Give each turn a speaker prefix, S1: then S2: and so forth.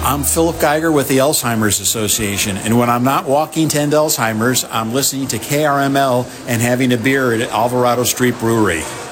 S1: I'm Philip Geiger with the Alzheimer's Association, and when I'm not walking to end Alzheimer's, I'm listening to KRML and having a beer at Alvarado Street Brewery.